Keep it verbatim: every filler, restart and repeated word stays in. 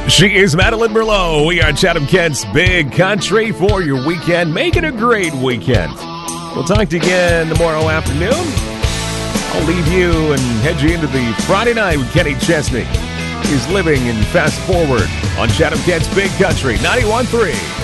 She is Madeline Merlot. We are Chatham-Kent's Big Country for your weekend. Make it a great weekend. We'll talk to you again tomorrow afternoon. I'll leave you and head you into the Friday night with Kenny Chesney. He's living in Fast Forward on Chatham-Kent's Big Country ninety-one point three.